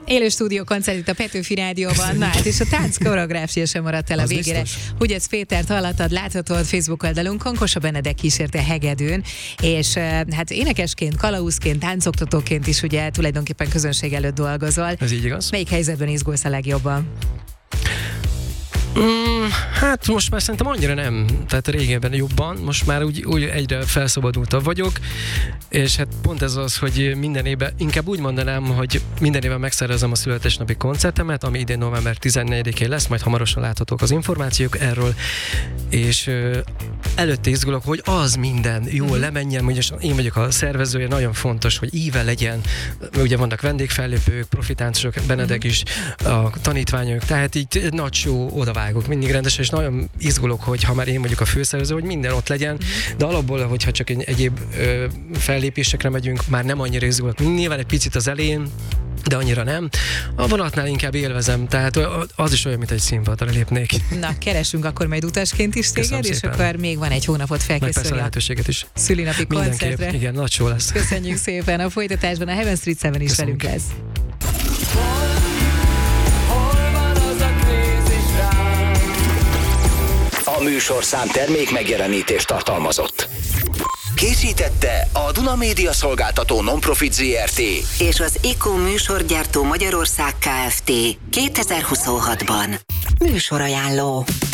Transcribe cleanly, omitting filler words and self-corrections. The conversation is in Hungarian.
Élő stúdió koncert itt a Petőfi Rádióban. Na hát, és a tánc koreográfia sem maradt el a végére. Hugyec Pétert hallottad, láthatod Facebook oldalunkon, Kósa Benedek kísérte hegedűn, és hát énekesként, kalauzként, táncoktatóként is ugye tulajdonképpen közönség előtt dolgozol. Ez így igaz. Melyik helyzetben izgulsz a legjobban? Hát most már szerintem annyira nem, tehát régebben jobban, most már úgy egyre felszabadultabb vagyok, és hát pont ez az, hogy minden évben, inkább úgy mondanám, hogy minden évben megszervezem a születésnapi koncertemet, ami idén november 14-én lesz, majd hamarosan láthatók az információk erről, és előtte izgulok, hogy az minden jól lemenjen, ugyanis én vagyok a szervezője, nagyon fontos, hogy íve legyen, ugye vannak vendégfellépők, profitáncosok, Benedek is, a tanítványok, tehát így nagy show, odavágok mindig rendesen, és nagyon izgulok, hogy ha már én vagyok a főszervező, hogy minden ott legyen, de alapból, hogyha csak egyéb fellépésekre megyünk, már nem annyira izgulok. Nyilván egy picit az elején, de annyira nem. A vonatnál inkább élvezem, tehát az is olyan, mint egy színpadra lépnék. Na, keresünk akkor majd utasként is téged, és akkor még van egy hónapot felkészülni a szülinapi koncertre. Igen, nagy show lesz. Köszönjük szépen, a folytatásban a Heaven Street 7 is velünk lesz. A műsorszám termék megjelenítést tartalmazott. Készítette a Duna Média Szolgáltató Non-Profit Zrt. és az ECO műsorgyártó Magyarország Kft. 2026-ban. Műsorajánló.